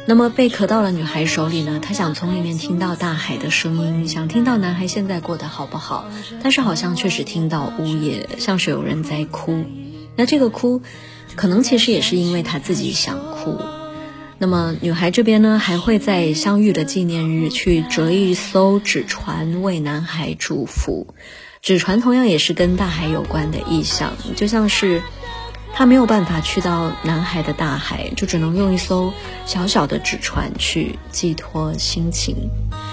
那么贝壳到了女孩手里呢，她想从里面听到大海的声音，想听到男孩现在过得好不好，但是好像却只听到呜咽，像是有人在哭。那这个哭可能其实也是因为她自己想哭。那么女孩这边呢，还会在相遇的纪念日去折一艘纸船为男孩祝福。纸船同样也是跟大海有关的意象，就像是他没有办法去到南海的大海，就只能用一艘小小的纸船去寄托心情。